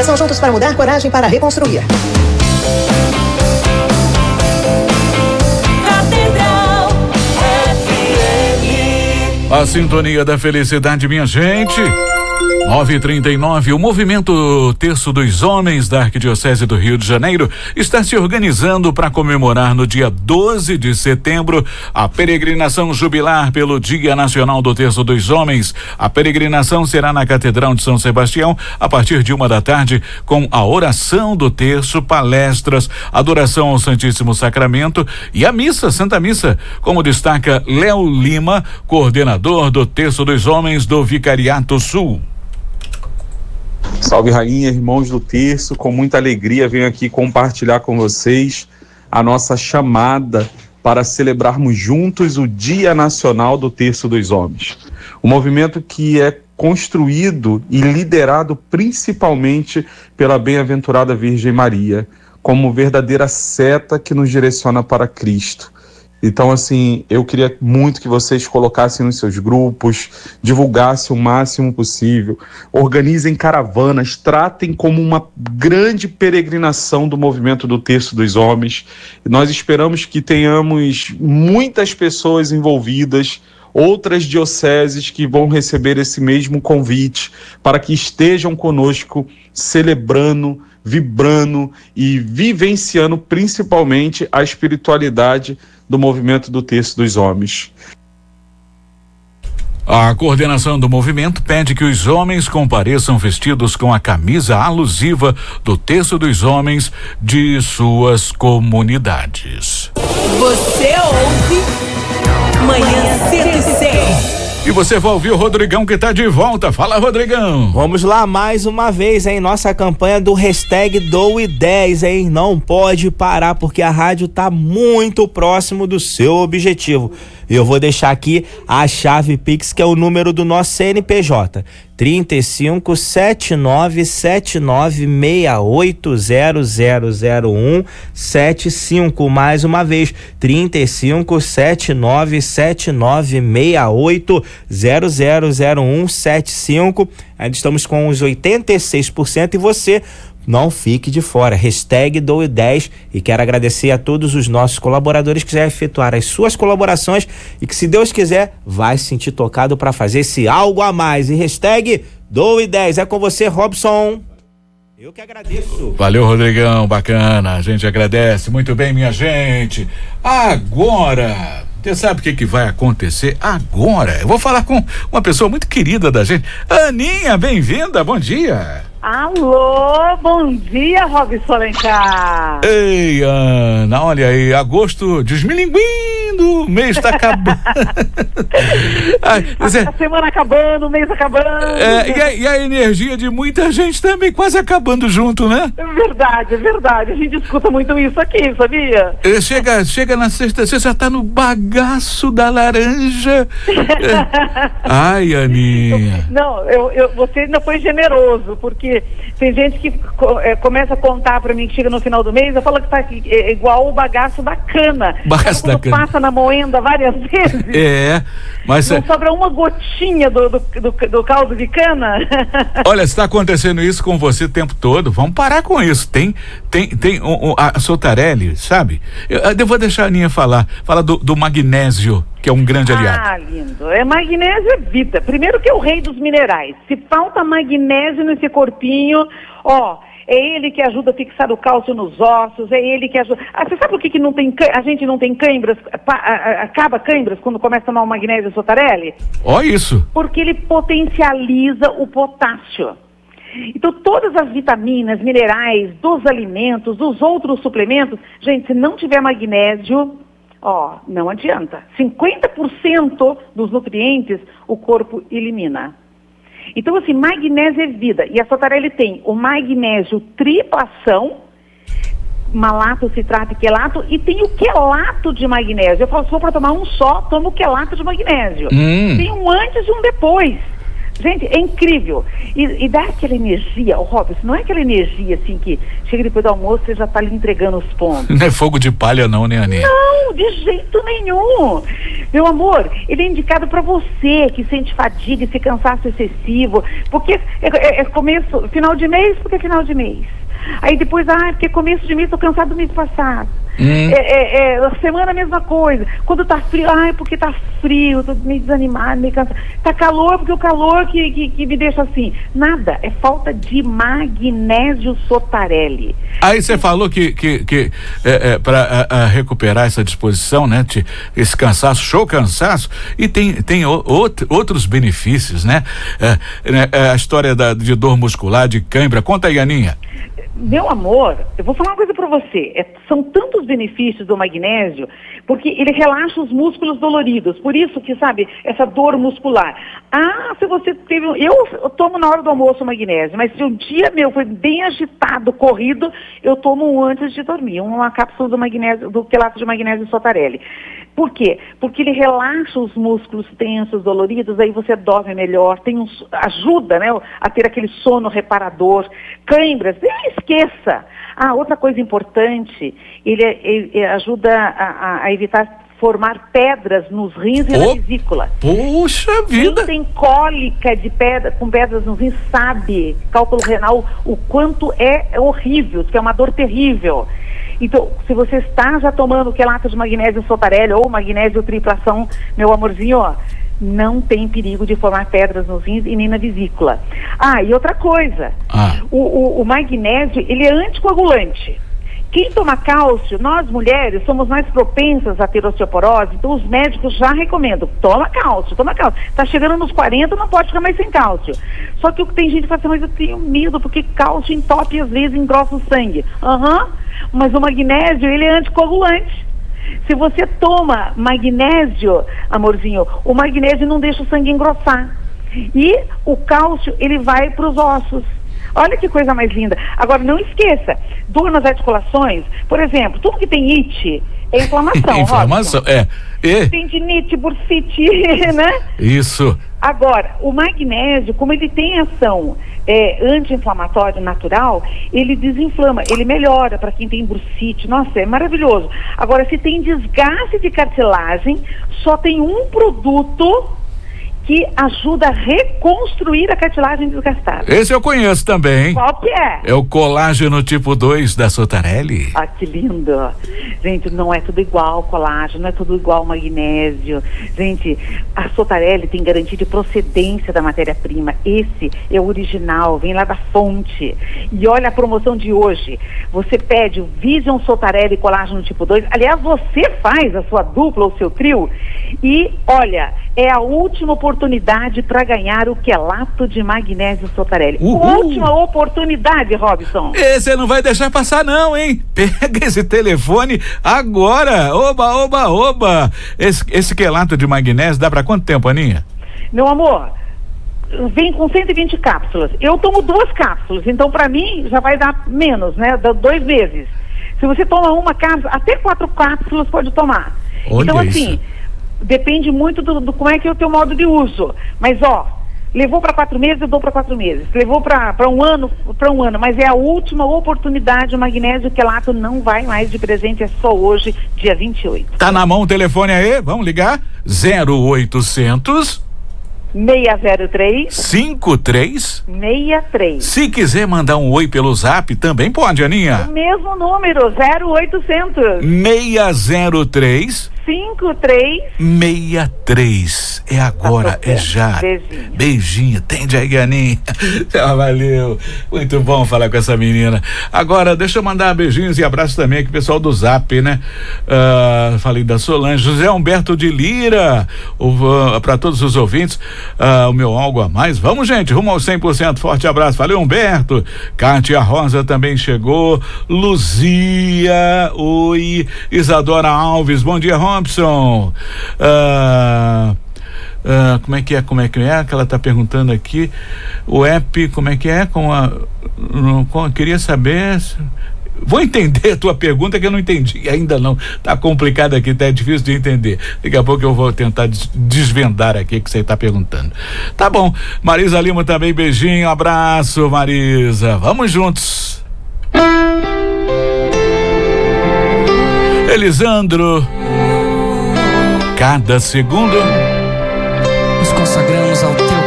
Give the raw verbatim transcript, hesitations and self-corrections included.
Atenção juntos para mudar, coragem para reconstruir. A sintonia da felicidade, minha gente. nove e trinta e nove, o movimento Terço dos Homens da Arquidiocese do Rio de Janeiro está se organizando para comemorar no dia doze de setembro a peregrinação jubilar pelo Dia Nacional do Terço dos Homens. A peregrinação será na Catedral de São Sebastião a partir de uma da tarde, com a oração do terço, palestras, adoração ao Santíssimo Sacramento e a missa, Santa Missa, como destaca Léo Lima, coordenador do Terço dos Homens do Vicariato Sul. Salve, rainha, irmãos do terço, com muita alegria venho aqui compartilhar com vocês a nossa chamada para celebrarmos juntos o Dia Nacional do Terço dos Homens. Um movimento que é construído e liderado principalmente pela bem-aventurada Virgem Maria, como verdadeira seta que nos direciona para Cristo. Então, assim, eu queria muito que vocês colocassem nos seus grupos, divulgassem o máximo possível, organizem caravanas, tratem como uma grande peregrinação do movimento do Terço dos Homens. Nós esperamos que tenhamos muitas pessoas envolvidas, outras dioceses que vão receber esse mesmo convite para que estejam conosco celebrando, vibrando e vivenciando principalmente a espiritualidade do movimento do Terço dos Homens. A coordenação do movimento pede que os homens compareçam vestidos com a camisa alusiva do Terço dos Homens de suas comunidades. Você ouve Manhã cento e seis. E você vai ouvir o Rodrigão que tá de volta. Fala, Rodrigão. Vamos lá mais uma vez, hein? Nossa campanha do hashtag Doe dez, hein? Não pode parar porque a rádio tá muito próximo do seu objetivo. Eu vou deixar aqui a chave Pix, que é o número do nosso C N P J. trinta e cinco, setenta e nove, setenta e nove, sessenta e oito, zero zero zero um, setenta e cinco. Mais uma vez, trinta e cinco, setenta e nove, setenta e nove, sessenta e oito, zero zero zero um, setenta e cinco. Ainda estamos com os oitenta e seis por cento e você não fique de fora. Hashtag Doe dez. E quero agradecer a todos os nossos colaboradores que já efetuaram as suas colaborações e que, se Deus quiser, vai se sentir tocado para fazer esse algo a mais. E hashtag Doe dez. É com você, Robson. Eu que agradeço. Valeu, Rodrigão, bacana, a gente agradece. Muito bem, minha gente. Agora, você sabe o que que vai acontecer agora? Eu vou falar com uma pessoa muito querida da gente. Aninha, bem-vinda, bom dia. Alô, bom dia, Robson Alencar. Ei, Ana, olha aí, agosto desmilinguindo, o mês tá acabando. Ai, a, é, a semana acabando, o mês acabando. É, e, a, e a energia de muita gente também quase acabando junto, né? É verdade, é verdade, a gente escuta muito isso aqui, sabia? É, chega, chega na sexta, você já tá no bagaço da laranja. É. Ai, Aninha. Não, eu, eu, você ainda foi generoso, porque tem gente que é, começa a contar pra mim que chega no final do mês, eu falo que tá é, igual o bagaço da cana. Bagaço da cana. Passa na moenda várias vezes. É, mas... Não é... sobra uma gotinha do, do, do, do caldo de cana. Olha, está acontecendo isso com você o tempo todo, vamos parar com isso. Tem, tem, tem um, um, a Sotarelli, sabe? Eu, eu vou deixar a Aninha falar, fala do, do magnésio, que é um grande aliado. Ah, lindo. É, magnésio é vida. Primeiro que é o rei dos minerais. Se falta magnésio nesse corpinho, ó, é ele que ajuda a fixar o cálcio nos ossos, é ele que ajuda... Ah, você sabe por que, que não tem, a gente não tem cãibras, acaba cãibras quando começa a tomar o magnésio Sotarelli? Ó, isso. Porque ele potencializa o potássio. Então, todas as vitaminas, minerais, dos alimentos, dos outros suplementos, gente, se não tiver magnésio... Ó, oh, não adianta. cinquenta por cento dos nutrientes o corpo elimina. Então, assim, magnésio é vida. E a Sotarelli tem o magnésio triplação, malato, citrato e quelato, e tem o quelato de magnésio. Eu falo, se for para tomar um só, toma o quelato de magnésio. Hum. Tem um antes e um depois. Gente, é incrível. E, e dá aquela energia, o Robson, não é aquela energia assim que chega depois do almoço e já está ali entregando os pontos. Não é fogo de palha não, né, Aninha? Não, de jeito nenhum. Meu amor, ele é indicado para você que sente fadiga, esse cansaço excessivo, porque é, é, é começo, final de mês, porque é final de mês. Aí depois, ah, porque começo de mês, tô cansado do mês passado. Hum. É, é, é, semana a mesma coisa. Quando tá frio, ah, é porque tá frio, tô meio desanimado, meio cansado. Tá calor, porque o calor que, que, que me deixa assim. Nada, é falta de magnésio sotarelli. Aí você falou que, que, que é, é, para recuperar essa disposição, né, te, esse cansaço, show cansaço, e tem, tem o, outro, outros benefícios, né? É, é, a história da, de dor muscular, de cãibra. Conta aí, Aninha. Meu amor, eu vou falar uma coisa pra você, é, são tantos benefícios do magnésio, porque ele relaxa os músculos doloridos, por isso que, sabe, essa dor muscular. Ah, se você teve, eu, eu tomo na hora do almoço magnésio, mas se o dia meu foi bem agitado, corrido, eu tomo antes de dormir, uma cápsula do magnésio, do quelato de magnésio sotarelli. Por quê? Porque ele relaxa os músculos tensos, doloridos, aí você dorme melhor, tem um, ajuda, né, a ter aquele sono reparador, cãibras, nem esqueça. Ah, outra coisa importante, ele, ele ajuda a, a, a evitar formar pedras nos rins e oh, na vesícula. Puxa vida! Quem tem cólica de pedra, com pedras nos rins sabe, cálculo renal, o quanto é horrível, que é uma dor terrível. Então, se você está já tomando quelato de magnésio sotarelli ou magnésio triplação, meu amorzinho, ó, não tem perigo de formar pedras nos rins e nem na vesícula. Ah, e outra coisa, ah. o, o, o magnésio, ele é anticoagulante. Quem toma cálcio, nós mulheres somos mais propensas a ter osteoporose, então os médicos já recomendam, toma cálcio, toma cálcio. Tá chegando nos quarenta, não pode ficar mais sem cálcio. Só que tem gente que fala assim, mas eu tenho medo, porque cálcio entope e às vezes engrossa o sangue. Aham, uhum, mas o magnésio, ele é anticoagulante. Se você toma magnésio, amorzinho, o magnésio não deixa o sangue engrossar. E o cálcio, ele vai para os ossos. Olha que coisa mais linda. Agora, não esqueça, dor nas articulações, por exemplo, tudo que tem it é inflamação. Inflamação, é. E... tendinite, bursite, né? Isso. Agora, o magnésio, como ele tem ação é, anti-inflamatória natural, ele desinflama, ele melhora para quem tem bursite. Nossa, é maravilhoso. Agora, se tem desgaste de cartilagem, só tem um produto que ajuda a reconstruir a cartilagem desgastada. Esse eu conheço também. Qual que é? É o colágeno tipo dois da Sotarelli. Ah, que lindo. Gente, não é tudo igual colágeno, não é tudo igual magnésio. Gente, a Sotarelli tem garantia de procedência da matéria-prima. Esse é o original, vem lá da fonte. E olha a promoção de hoje. Você pede o Vision Sotarelli colágeno tipo dois. Aliás, você faz a sua dupla ou seu trio. E, olha, é a última oportunidade para ganhar o quelato de magnésio Sotarelli. Uhul. Última oportunidade, Robson. Esse não vai deixar passar não, hein? Pega esse telefone agora. Oba, oba, oba. Esse, esse quelato de magnésio dá para quanto tempo, Aninha? Meu amor, vem com cento e vinte cápsulas. Eu tomo duas cápsulas, então para mim já vai dar menos, né? Dá dois meses. Se você toma uma cápsula, até quatro cápsulas pode tomar. Olha então assim, isso. Depende muito do, do como é que é o teu modo de uso. Mas ó, levou para quatro meses, eu dou para quatro meses. Levou para um ano, para um ano. Mas é a última oportunidade. O magnésio quelato não vai mais de presente, é só hoje, dia vinte e oito. Tá na mão o telefone aí? Vamos ligar? zero oitocentos seis zero três cinco três seis três. Se quiser mandar um oi pelo zap, também pode, Aninha. O mesmo número, zero oitocentos seis zero três cinco três seis três. É agora, é já. Beijinho. Beijinho. Atende aí, Aninha. Ah, valeu. Muito bom falar com essa menina. Agora, deixa eu mandar beijinhos e abraços também aqui, pessoal do Zap, né? Uh, falei da Solange. José Humberto de Lira, uh, para todos os ouvintes, uh, o meu algo a mais. Vamos, gente, rumo ao cem por cento. Forte abraço. Valeu, Humberto. Kátia Rosa também chegou. Luzia, oi. Isadora Alves, bom dia, Robson. Uh, uh, como é que é, como é que é que ela está perguntando aqui, o app, como é que é, com a, com, queria saber, Vou entender a tua pergunta, que eu não entendi ainda não. Tá complicado aqui, tá difícil de entender. Daqui a pouco eu vou tentar des- desvendar aqui o que você está perguntando. Tá bom. Marisa Lima também, beijinho, abraço, Marisa. Vamos juntos. Elisandro, cada segundo nos consagramos ao